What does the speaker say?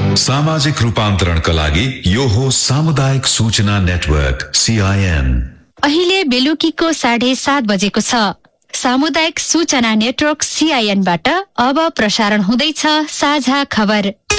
सामाजिक रूपान्तरणका लागि यो हो सामुदायिक सूचना नेटवर्क CIN। अहिले बेलुकीको 7:30 बजेको छ। सामुदायिक सूचना नेटवर्क CIN बाट अब प्रसारण हुँदैछ साझा खबर।